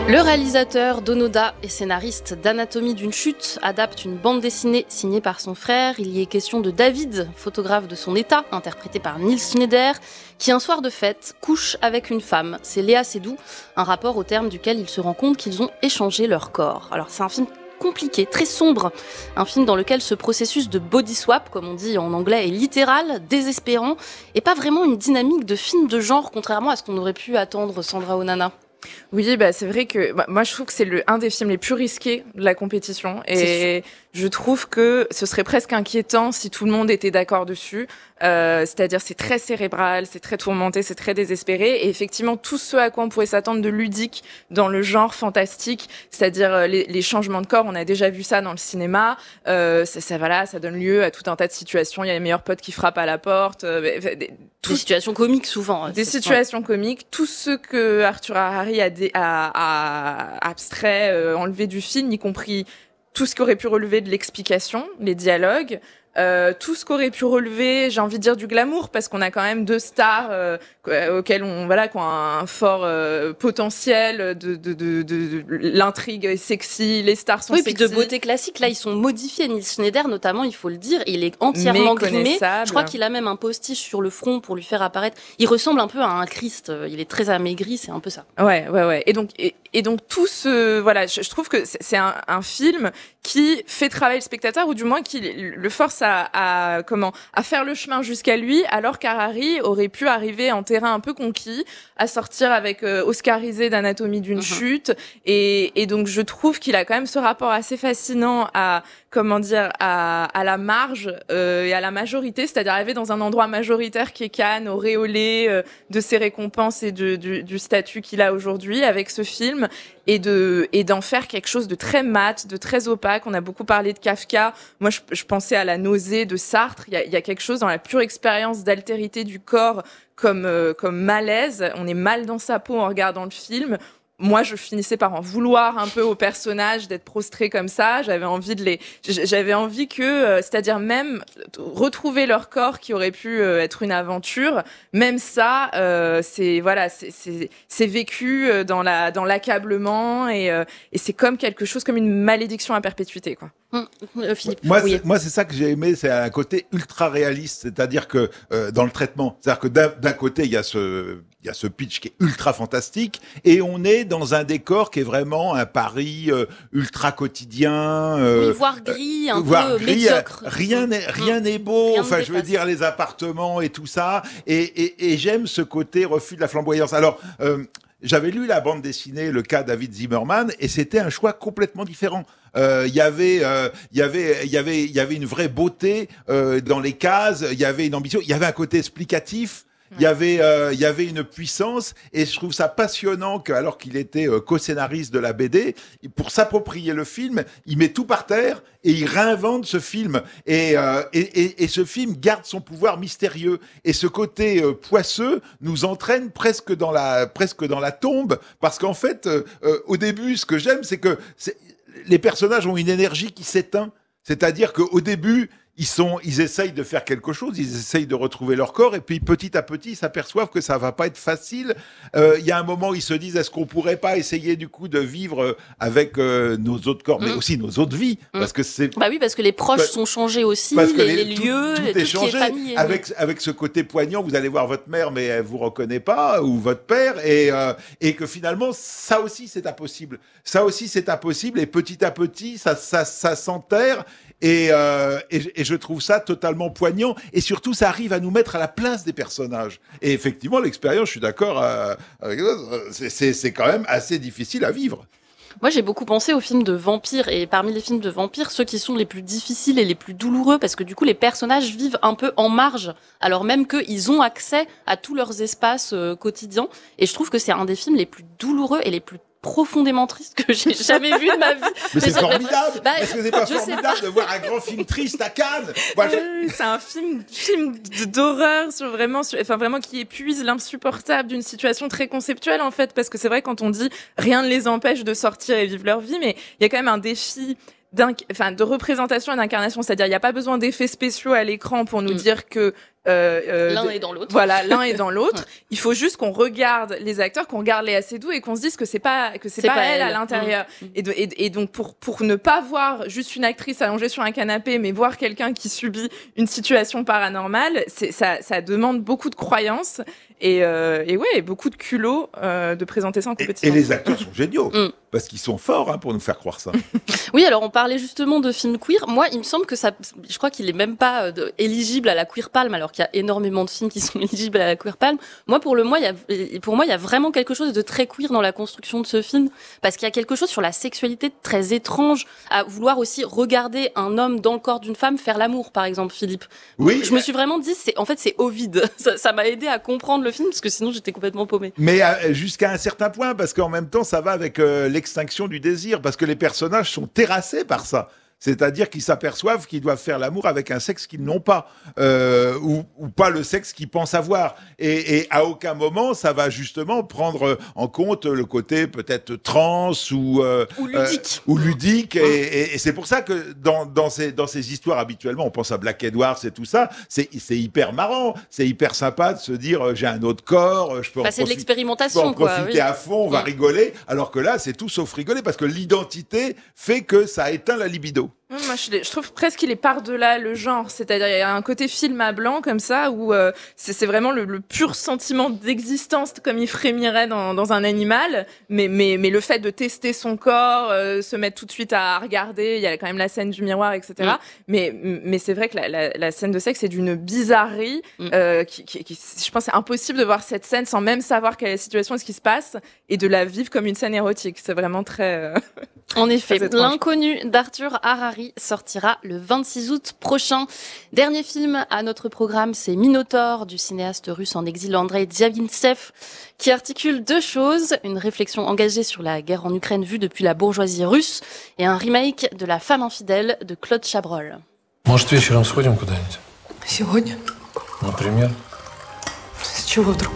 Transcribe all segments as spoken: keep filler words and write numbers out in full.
Le réalisateur Donoda et scénariste d'Anatomie d'une chute adapte une bande dessinée signée par son frère. Il y est question de David, photographe de son état, interprété par Nils Schneider, qui un soir de fête couche avec une femme. C'est Léa Seydoux, un rapport au terme duquel il se rend compte qu'ils ont échangé leur corps. Alors c'est un film compliqué, très sombre, un film dans lequel ce processus de body swap, comme on dit en anglais, est littéral, désespérant, et pas vraiment une dynamique de film de genre, contrairement à ce qu'on aurait pu attendre, Sandra Onana. Oui, bah c'est vrai que bah, moi je trouve que c'est le un des films les plus risqués de la compétition et je trouve que ce serait presque inquiétant si tout le monde était d'accord dessus. Euh, c'est-à-dire c'est très cérébral, c'est très tourmenté, c'est très désespéré et effectivement tout ce à quoi on pourrait s'attendre de ludique dans le genre fantastique, c'est-à-dire les, les changements de corps, on a déjà vu ça dans le cinéma. Euh, ça, ça voilà, ça donne lieu à tout un tas de situations. Il y a les meilleurs potes qui frappent à la porte. Euh, des, tout, des situations comiques souvent. Des situations vrai. comiques. Tout ce que Arthur Harari a, dé, a, a abstrait, euh, enlevé du film, y compris tout ce qui aurait pu relever de l'explication, les dialogues. Euh, tout ce qu'aurait pu relever, j'ai envie de dire du glamour, parce qu'on a quand même deux stars euh, auxquelles on voilà, qui ont un fort euh, potentiel de, de, de, de, de l'intrigue est sexy, les stars sont oui, sexy. Oui, puis de beauté classique, là ils sont modifiés. Nils Schneider notamment, il faut le dire, il est entièrement grimé. Je crois qu'il a même un postiche sur le front pour lui faire apparaître. Il ressemble un peu à un Christ. Il est très amaigri, c'est un peu ça. Ouais, ouais, ouais. Et donc, et, et donc tout ce voilà, je, je trouve que c'est, c'est un, un film qui fait travailler le spectateur, ou du moins qui le force à, à comment à faire le chemin jusqu'à lui, alors qu'Harari aurait pu arriver en terrain un peu conquis, à sortir avec euh, Oscarisé d'Anatomie d'une uh-huh. chute, et, et donc je trouve qu'il a quand même ce rapport assez fascinant à comment dire à, à la marge euh, et à la majorité, c'est-à-dire arriver dans un endroit majoritaire qui est Cannes, auréolé euh, de ses récompenses et de, du, du statut qu'il a aujourd'hui avec ce film, et de et d'en faire quelque chose de très mat, de très opaque. On a beaucoup parlé de Kafka. Moi, je, je pensais à La nausée de Sartre. Il y a, il y a quelque chose dans la pure expérience d'altérité du corps comme euh, comme malaise. On est mal dans sa peau en regardant le film. Moi, je finissais par en vouloir un peu aux personnages d'être prostrés comme ça. J'avais envie de les, j'avais envie que, euh, c'est-à-dire même retrouver leur corps qui aurait pu euh, être une aventure. Même ça, euh, c'est voilà, c'est, c'est, c'est vécu dans la, dans l'accablement et, euh, et c'est comme quelque chose, comme une malédiction à perpétuité, quoi. Mmh, Philippe. Moi, oui. c'est, moi, c'est ça que j'ai aimé, c'est un côté ultra réaliste, c'est-à-dire que euh, dans le traitement, c'est-à-dire que d'un, d'un côté, il y a ce, il y a ce pitch qui est ultra fantastique, et on est dans un décor qui est vraiment un Paris euh, ultra quotidien, euh, oui, voire gris, un voire peu gris, médiocre. Rien n'est, rien n'est beau. Rien enfin, je veux dire les appartements et tout ça, et, et, et j'aime ce côté refus de la flamboyance. Alors. Euh, J'avais lu la bande dessinée, le cas David Zimmerman, et c'était un choix complètement différent. Il euh, y avait, il euh, y avait, il y avait, il y avait une vraie beauté euh, dans les cases. Il y avait une ambition. Il y avait un côté explicatif. Il y avait, euh, il y avait une puissance, et je trouve ça passionnant qu'alors qu'il était euh, co-scénariste de la B D, pour s'approprier le film, il met tout par terre et il réinvente ce film. Et, euh, et, et, et ce film garde son pouvoir mystérieux. Et ce côté euh, poisseux nous entraîne presque dans la, presque dans la tombe, parce qu'en fait, euh, euh, au début, ce que j'aime, c'est que c'est, les personnages ont une énergie qui s'éteint. C'est-à-dire qu'au début, Ils, sont, ils essayent de faire quelque chose, ils essayent de retrouver leur corps, et puis petit à petit, ils s'aperçoivent que ça va pas être facile. Euh, il y a un moment où ils se disent, est-ce qu'on pourrait pas essayer du coup de vivre avec euh, nos autres corps, mmh. mais aussi nos autres vies, mmh. parce que c'est. Bah oui, parce que les proches bah, sont changés aussi, les, les, les lieux, tout, tout, tout est changé. Qui est famille, avec oui. avec ce côté poignant, vous allez voir votre mère, mais elle vous reconnaît pas, ou votre père, et euh, et que finalement, ça aussi c'est impossible. Ça aussi c'est impossible, et petit à petit, ça ça ça s'enterre. Et, euh, et, et je trouve ça totalement poignant, et surtout ça arrive à nous mettre à la place des personnages. Et effectivement, l'expérience, je suis d'accord euh, avec ça, c'est, c'est, c'est quand même assez difficile à vivre. Moi, j'ai beaucoup pensé aux films de vampires, et parmi les films de vampires, ceux qui sont les plus difficiles et les plus douloureux, parce que du coup, les personnages vivent un peu en marge, alors même qu'ils ont accès à tous leurs espaces euh, quotidiens. Et je trouve que c'est un des films les plus douloureux et les plus profondément triste que j'ai jamais vu de ma vie. Mais, mais c'est formidable. Bah, Est-ce que c'est pas formidable de voir un grand film triste à Cannes? Moi, oui, c'est un film, film d'horreur sur vraiment, sur, enfin vraiment qui épuise l'insupportable d'une situation très conceptuelle en fait, parce que c'est vrai quand on dit rien ne les empêche de sortir et vivre leur vie, mais il y a quand même un défi enfin de représentation et d'incarnation, c'est-à-dire il n'y a pas besoin d'effets spéciaux à l'écran pour nous mmh. dire que Euh, euh, l'un de, est dans l'autre. Voilà, l'un est dans l'autre. Ouais. Il faut juste qu'on regarde les acteurs, qu'on regarde Léa Seydoux et qu'on se dise que c'est pas que c'est, c'est pas, pas elle, elle à l'intérieur. Mmh. Et, de, et, et donc pour pour ne pas voir juste une actrice allongée sur un canapé, mais voir quelqu'un qui subit une situation paranormale, c'est, ça ça demande beaucoup de croyance et euh, et ouais, beaucoup de culot euh, de présenter ça en compétition. Et, et les acteurs sont géniaux Mmh. parce qu'ils sont forts hein, pour nous faire croire ça. Oui, alors on parlait justement de films queer. Moi, il me semble que ça, je crois qu'il est même pas euh, de, éligible à la Queer Palm, alors qu'il y a énormément de films qui sont éligibles à la Queer Palm. Moi, pour le moi, il y a, pour moi, il y a vraiment quelque chose de très queer dans la construction de ce film, parce qu'il y a quelque chose sur la sexualité très étrange, à vouloir aussi regarder un homme dans le corps d'une femme faire l'amour, par exemple, Philippe. Oui. Je me suis vraiment dit, c'est, en fait, c'est Ovide. Ça, ça m'a aidé à comprendre le film, parce que sinon, j'étais complètement paumée. Mais euh, jusqu'à un certain point, parce qu'en même temps, ça va avec euh, l'extinction du désir, parce que les personnages sont terrassés par ça. C'est-à-dire qu'ils s'aperçoivent qu'ils doivent faire l'amour avec un sexe qu'ils n'ont pas, euh, ou, ou pas le sexe qu'ils pensent avoir. Et, et à aucun moment, ça va justement prendre en compte le côté peut-être trans ou, euh, Ou ludique. Euh, ou ludique. Et, et, et c'est pour ça que dans, dans, ces, dans ces histoires, habituellement, on pense à Black Edwards et tout ça, c'est, c'est hyper marrant, c'est hyper sympa de se dire euh, j'ai un autre corps, je peux Bah, en c'est de profiter, l'expérimentation, je peux en quoi. profiter Oui. à fond, on va Mm. rigoler. Alors que là, c'est tout sauf rigoler, parce que l'identité fait que ça éteint la libido. Moi, je, je trouve presque qu'il est par-delà le genre. C'est-à-dire, il y a un côté film à blanc comme ça, où euh, c'est, c'est vraiment le, le pur sentiment d'existence, comme il frémirait dans, dans un animal. Mais, mais, mais le fait de tester son corps, euh, se mettre tout de suite à regarder, il y a quand même la scène du miroir, et cetera. Mm. Mais, mais c'est vrai que la, la, la scène de sexe est d'une bizarrerie. Mm. Euh, qui, qui, qui, je pense que c'est impossible de voir cette scène sans même savoir quelle est la situation et ce qui se passe, et de la vivre comme une scène érotique. C'est vraiment très... Euh... En effet, L'inconnu d'Arthur Harari sortira le vingt-six août prochain. Dernier film à notre programme, c'est Minotaure du cinéaste russe en exil Andrei Diagintsev, qui articule deux choses, une réflexion engagée sur la guerre en Ukraine vue depuis la bourgeoisie russe et un remake de La femme infidèle de Claude Chabrol. Может, вечером сходим куда-нибудь? Сегодня? Например? С чего вдруг?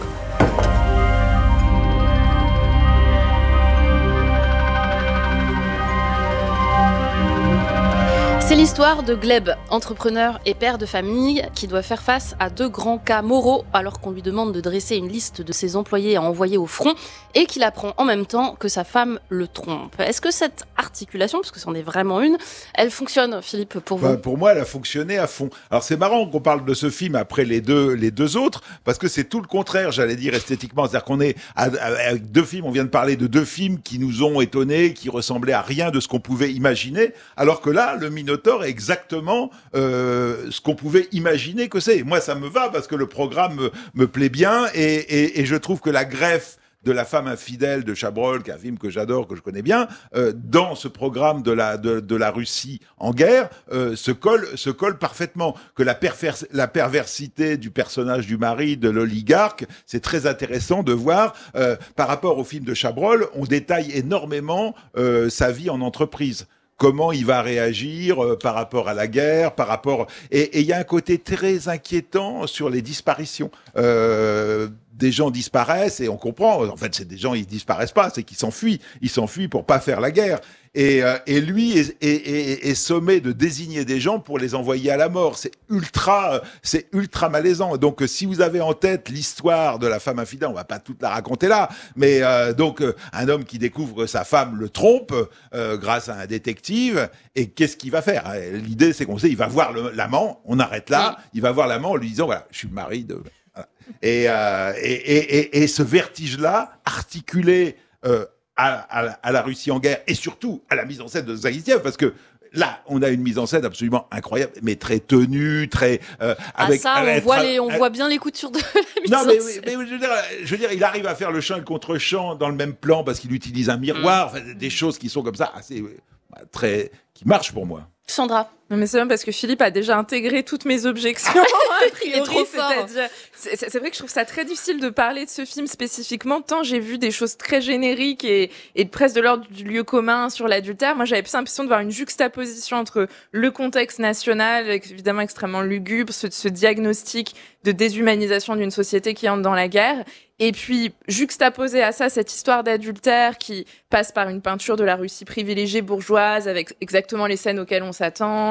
C'est l'histoire de Gleb, entrepreneur et père de famille, qui doit faire face à deux grands cas moraux alors qu'on lui demande de dresser une liste de ses employés à envoyer au front et qu'il apprend en même temps que sa femme le trompe. Est-ce que cette articulation, parce que c'en est vraiment une, elle fonctionne, Philippe, pour vous ? Bah, pour moi, elle a fonctionné à fond. Alors c'est marrant qu'on parle de ce film après les deux, les deux autres, parce que c'est tout le contraire, j'allais dire, esthétiquement. C'est-à-dire qu'on est avec deux films, on vient de parler de deux films qui nous ont étonnés, qui ressemblaient à rien de ce qu'on pouvait imaginer, alors que là, le Minotaure est exactement euh, ce qu'on pouvait imaginer que c'est. Moi, ça me va parce que le programme me, me plaît bien et, et, et je trouve que la greffe de La femme infidèle de Chabrol, qui est un film que j'adore, que je connais bien, euh, dans ce programme de la, de, de la Russie en guerre, euh, se, colle, se colle parfaitement. Que la, pervers, la perversité du personnage du mari, de l'oligarque, c'est très intéressant de voir. Euh, par rapport au film de Chabrol, on détaille énormément euh, sa vie en entreprise. Comment il va réagir euh, par rapport à la guerre, par rapport... Et il y a un côté très inquiétant sur les disparitions. Euh, des gens disparaissent et on comprend. En fait, c'est des gens, ils disparaissent pas, c'est qu'ils s'enfuient. Ils s'enfuient pour pas faire la guerre. Et, euh, et lui est, est, est, est sommé de désigner des gens pour les envoyer à la mort. C'est ultra, c'est ultra malaisant. Donc, si vous avez en tête l'histoire de la femme infidèle, on va pas toute la raconter là, mais euh, donc euh, un homme qui découvre que sa femme le trompe euh, grâce à un détective, et qu'est-ce qu'il va faire ? L'idée, c'est qu'on sait, il va voir le, l'amant. On arrête là. Il va voir l'amant en lui disant voilà, je suis le mari de. Voilà. Et, euh, et, et, et, et ce vertige-là, articulé euh, à, à, à la Russie en guerre, et surtout à la mise en scène de Zaïtiev, parce que là, on a une mise en scène absolument incroyable, mais très tenue, très... Euh, avec, ah ça, on, voit, tra- les, on euh, voit bien les coutures de la mise non, en mais, scène. Mais, mais je, veux dire, je veux dire, il arrive à faire le chant et le contre-chant dans le même plan, parce qu'il utilise un miroir, mmh. enfin, des choses qui sont comme ça, assez... Bah, très... qui marchent pour moi. Sandra. Non mais c'est bien parce que Philippe a déjà intégré toutes mes objections. a priori, il est trop fort. C'est, c'est, c'est vrai que je trouve ça très difficile de parler de ce film spécifiquement, tant j'ai vu des choses très génériques et, et presque de l'ordre du lieu commun sur l'adultère. Moi, j'avais plus l'impression de voir une juxtaposition entre le contexte national, évidemment extrêmement lugubre, ce, ce diagnostic de déshumanisation d'une société qui entre dans la guerre, et puis juxtaposer à ça cette histoire d'adultère qui passe par une peinture de la Russie privilégiée bourgeoise avec exactement les scènes auxquelles on s'attend,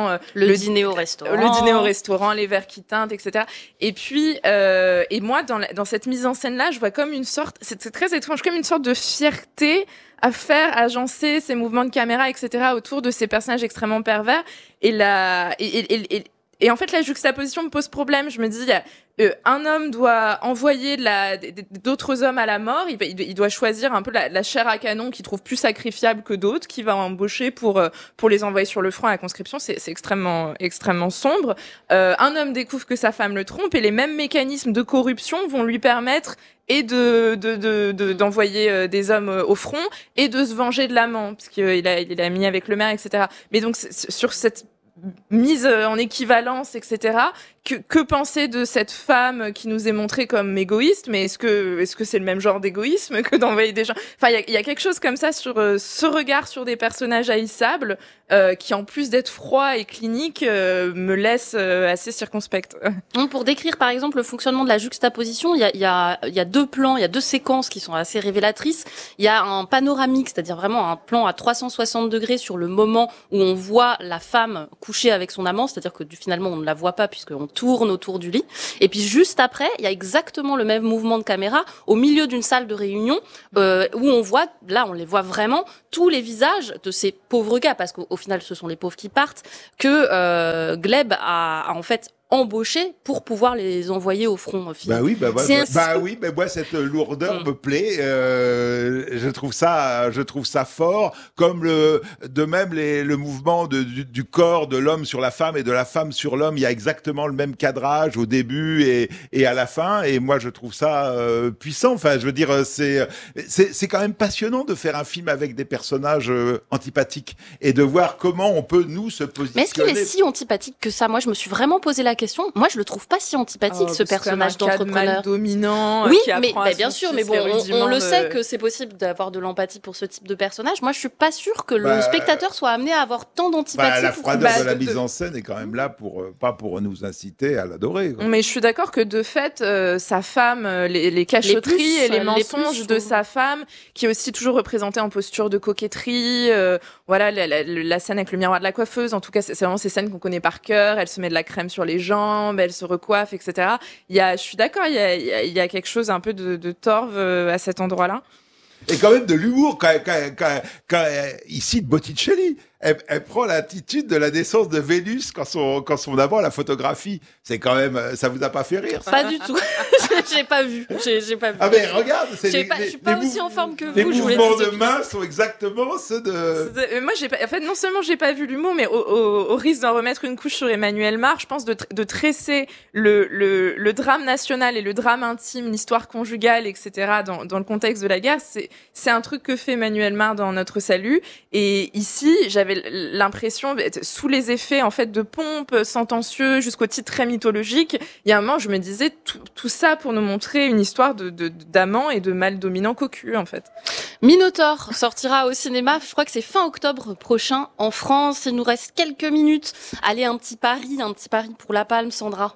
euh, Le, le dîner au restaurant. Le dîner au restaurant, les verres qui teintent, et cetera. Et puis, euh, et moi, dans, la, dans cette mise en scène-là, je vois comme une sorte, c'est, c'est très étrange, comme une sorte de fierté à faire agencer ces mouvements de caméra, et cetera, autour de ces personnages extrêmement pervers. Et, la, et, et, et, et, et en fait, la juxtaposition me pose problème. Je me dis, euh, un homme doit envoyer de la, d'autres hommes à la mort. Il, il doit choisir un peu la, la chair à canon qu'il trouve plus sacrifiable que d'autres, qu'il va embaucher pour, pour les envoyer sur le front à la conscription. C'est, c'est extrêmement, extrêmement sombre. Euh, un homme découvre que sa femme le trompe et les mêmes mécanismes de corruption vont lui permettre et de, de, de, de, d'envoyer des hommes au front et de se venger de l'amant, parce qu'il a, il a mis avec le maire, et cetera. Mais donc, sur cette mise en équivalence, et cetera. Que, que penser de cette femme qui nous est montrée comme égoïste? Mais est-ce que, est-ce que c'est le même genre d'égoïsme que d'envoyer des gens? Enfin, il y a, y a quelque chose comme ça sur euh, ce regard sur des personnages haïssables euh, qui, en plus d'être froid et clinique, euh, me laisse euh, assez circonspecte. Pour décrire, par exemple, le fonctionnement de la juxtaposition, il y a, y a, y a deux plans, il y a deux séquences qui sont assez révélatrices. Il y a un panoramique, c'est-à-dire vraiment un plan à trois cent soixante degrés sur le moment où on voit la femme coucher avec son amant, c'est-à-dire que finalement on ne la voit pas puisqu'on tourne autour du lit. Et puis juste après, il y a exactement le même mouvement de caméra au milieu d'une salle de réunion euh, où on voit, là on les voit vraiment, tous les visages de ces pauvres gars, parce qu'au au final ce sont les pauvres qui partent, que euh, Gleb a, a en fait embauchés pour pouvoir les envoyer au front. Bah oui, bah, bah, bah, ainsi... bah oui, mais moi cette lourdeur mmh. me plaît. Euh, je trouve ça, je trouve ça fort. Comme le, de même les, le mouvement de, du, du corps de l'homme sur la femme et de la femme sur l'homme, il y a exactement le même cadrage au début et, et à la fin. Et moi je trouve ça euh, puissant. Enfin, je veux dire, c'est, c'est, c'est quand même passionnant de faire un film avec des personnages euh, antipathiques et de voir comment on peut nous se positionner. Mais est-ce qu'il est si antipathique que ça? Moi, je me suis vraiment posé la question. Moi, je le trouve pas si antipathique, oh, ce personnage d'entrepreneur. Mal dominant. Oui, qui mais bah, à bien sûr, mais bon, on, on de... le sait que c'est possible d'avoir de l'empathie pour ce type de personnage. Moi, je suis pas sûre que bah, le spectateur soit amené à avoir tant d'antipathie. Bah, la pour froideur bah, de la de... mise en scène est quand même là pour euh, pas pour nous inciter à l'adorer. Quoi. Mais je suis d'accord que de fait, euh, sa femme, les, les cachotteries les plus, et les mensonges les plus, de sa femme, qui est aussi toujours représentée en posture de coquetterie. Euh, voilà, la, la, la scène avec le miroir de la coiffeuse. En tout cas, c'est, c'est vraiment ces scènes qu'on connaît par cœur. Elle se met de la crème sur les jambes, elle se recoiffe, et cetera. Il y a, je suis d'accord, il y a, il y a, il y a quelque chose un peu de, de torve à cet endroit-là. Et quand même de l'humour, quand, quand, quand, quand il cite Botticelli. Elle, elle prend l'attitude de la naissance de Vénus quand son, quand son amant la photographie. C'est quand même, ça vous a pas fait rire, ça? Pas du tout. j'ai pas vu. J'ai, j'ai pas vu. Ah mais regarde, c'est les, pas, les, je suis pas les aussi mou- en forme que vous. Les je mouvements de main sont exactement ceux de. C'est, moi, j'ai pas, en fait, non seulement j'ai pas vu l'humour, mais au, au, au risque d'en remettre une couche sur Emmanuel Mar, je pense de, de tresser le, le, le drame national et le drame intime, l'histoire conjugale, et cetera. Dans, dans le contexte de la guerre, c'est, c'est un truc que fait Emmanuel Mar dans Notre Salut. Et ici, j'avais l'impression sous les effets en fait de pompe, sentencieux, jusqu'au titre très mythologique, il y a un moment je me disais tout, tout ça pour nous montrer une histoire de, de, d'amants et de mâles dominants cocus en fait. Minotaur sortira au cinéma, je crois que c'est fin octobre prochain en France. Il nous reste quelques minutes. Allez, un petit pari, un petit pari pour la Palme, Sandra.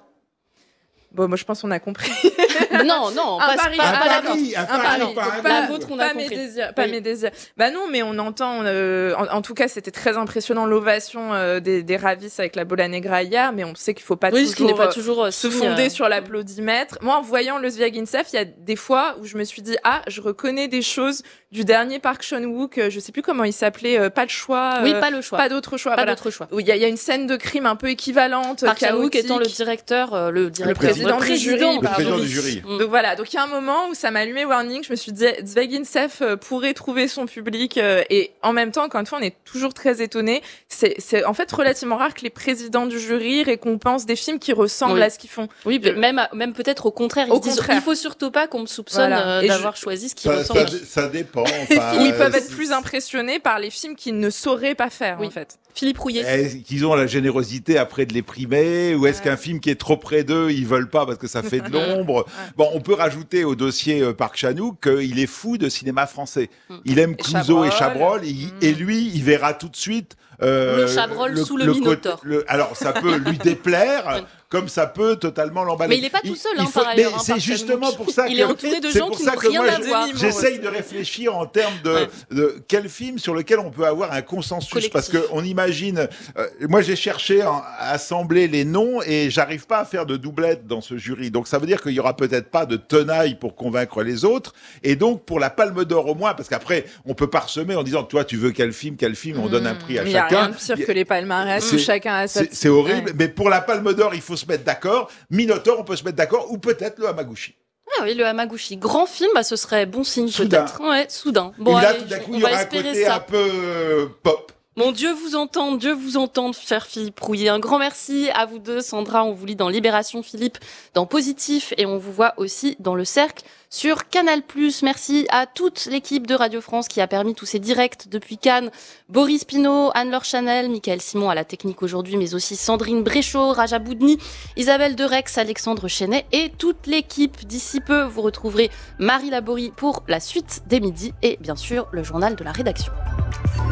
Bon, moi je pense qu'on a compris. non, non, un pas, pari, pas, un pas, pari, un pari, pari, un pari. Pas, la vôtre, on a pas compris. Mes désirs, pas oui. mes désirs. Bah non, mais on entend. Euh, en, en tout cas, c'était très impressionnant l'ovation euh, des, des ravisses avec la Bola Negra hier, mais on sait qu'il faut pas oui, toujours, ce qui n'est pas toujours euh, se fonder euh... sur l'applaudimètre. Moi, en voyant le Zviagintsev, il y a des fois où je me suis dit ah, je reconnais des choses du dernier Park Chan-wook. Je sais plus comment il s'appelait. Euh, pas le choix. Oui, pas le choix. Pas d'autre choix. Pas voilà. d'autre choix. Il y, y a une scène de crime un peu équivalente. Park Chan-wook étant le directeur, euh, le directeur, le président, le président du jury. Le président du jury. Mm. Donc voilà, donc il y a un moment où ça m'a allumé warning, je me suis dit Zviagintsev pourrait trouver son public euh, et en même temps, encore une fois, on est toujours très étonnés. C'est, c'est en fait relativement rare que les présidents du jury récompensent des films qui ressemblent oui. à ce qu'ils font. Oui, euh, même, même peut-être au contraire, ils au se disent contraire. il faut surtout pas qu'on me soupçonne voilà. euh, d'avoir je... choisi ce qui ça, ressemble. Ça, ça dépend. Enfin, ils peuvent être plus impressionnés par les films qu'ils ne sauraient pas faire oui. en fait. Philippe Rouillet. Est-ce qu'ils ont la générosité après de les primer ou est-ce ouais. qu'un film qui est trop près d'eux, ils veulent pas parce que ça fait de l'ombre. ouais. Bon, on peut rajouter au dossier euh, Park Chan-wook qu'il est fou de cinéma français. Mm. Il aime Clouseau et Chabrol, et, mm. et lui, il verra tout de suite euh, Le Chabrol sous le Minotaure. côté- le- alors, ça peut lui déplaire, comme ça peut totalement l'emballer. Mais il n'est pas tout seul, hein, il faut- par ailleurs. mais hein, c'est par justement Chalmouche. pour ça que Il est entouré de c'est gens pour qui ça n'ont que rien moi, à je- voir. J'essaye de réfléchir en termes de, Ouais. de quel film sur lequel on peut avoir un consensus, Collectif. parce que on imagine. euh, moi, j'ai cherché à assembler les noms et j'arrive pas à faire de doublette dans ce jury. Donc, ça veut dire qu'il y aura peut-être pas de tenaille pour convaincre les autres. Et donc, pour la Palme d'Or au moins, parce qu'après, on peut parsemer en disant, toi, tu veux quel film, quel film, on donne un prix à Il n'y a chacun. rien de pire que les palmarès où C'est- chacun a sa C'est petite- c'est horrible, Ouais. mais pour la Palme d'Or, il faut se mettre d'accord. Minotaure, on peut se mettre d'accord, ou peut-être le Hamaguchi. Ah oui, le Hamaguchi. Grand film, bah, ce serait bon signe Soudain. peut-être. Ouais, soudain. Bon, et là, allez, tout d'un coup, on il y va aura un espérer côté ça. un peu euh, pop. Mon Dieu vous entende, Dieu vous entende, cher Philippe Rouillet. Un grand merci à vous deux. Sandra, on vous lit dans Libération, Philippe dans Positif, et on vous voit aussi dans Le Cercle sur Canal plus. Merci à toute l'équipe de Radio France qui a permis tous ces directs depuis Cannes. Boris Pinault, Anne-Laure Chanel, Michael Simon à la technique aujourd'hui, mais aussi Sandrine Bréchot, Raja Boudni, Isabelle Derex, Alexandre Chenet et toute l'équipe. D'ici peu, vous retrouverez Marie Laborie pour la suite des midis et bien sûr le journal de la rédaction.